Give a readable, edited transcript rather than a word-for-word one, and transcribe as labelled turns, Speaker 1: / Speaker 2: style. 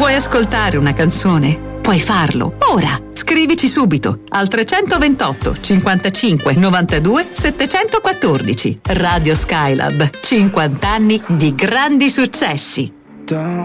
Speaker 1: Vuoi ascoltare una canzone? Puoi farlo ora. Scrivici subito al 328 55 92 714. Radio Skylab, 50 anni di grandi successi.